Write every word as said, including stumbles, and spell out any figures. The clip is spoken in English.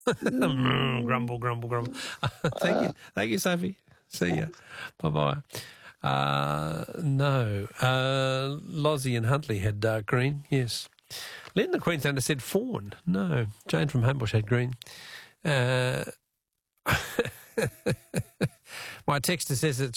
grumble, grumble, grumble. Thank you. Thank you, Sophie. See ya. Bye-bye. Uh, no. Uh, Lozzie and Huntley had dark green, yes. Lynn the Queenslander said fawn. No. Jane from Homebush had green. Uh, my texter says it's